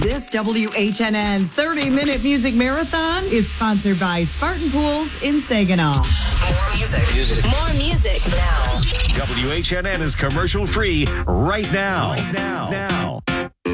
This WHNN 30-minute music marathon is sponsored by Spartan Pools in Saginaw. More music. More music now. WHNN is commercial free right now.